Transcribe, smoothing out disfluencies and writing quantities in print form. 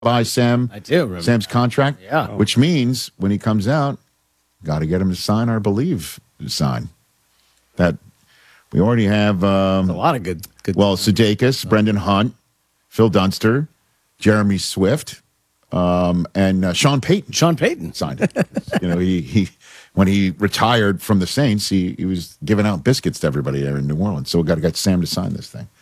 by Sam. I do remember Sam's contract. Yeah. Which means when he comes out, got to get him to sign or believe sign. That we already have. A lot of good. Well, Sudeikis, Brendan Hunt, Phil Dunster, Jeremy Swift, and Sean Payton. Sean Payton signed it. He when he retired from the Saints, he was giving out biscuits to everybody there in New Orleans. So we got to get Sam to sign this thing.